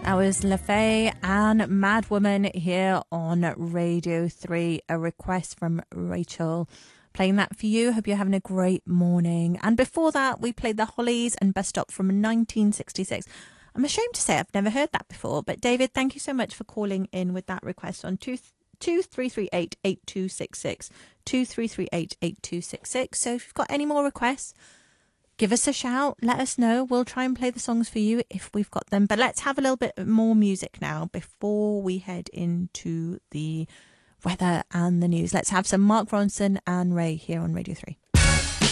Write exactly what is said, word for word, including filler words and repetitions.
That was LaFay and Mad Woman here on Radio three. A request from Rachel. Playing that for you. Hope you're having a great morning. And before that, we played the Hollies and Bus Stop from nineteen sixty-six. I'm ashamed to say I've never heard that before. But David, thank you so much for calling in with that request on two three three eight, eight two six six. two three three eight, eight two six six. So if you've got any more requests, give us a shout, let us know. We'll try and play the songs for you if we've got them. But let's have a little bit more music now before we head into the weather and the news. Let's have some Mark Ronson and Ray here on Radio three.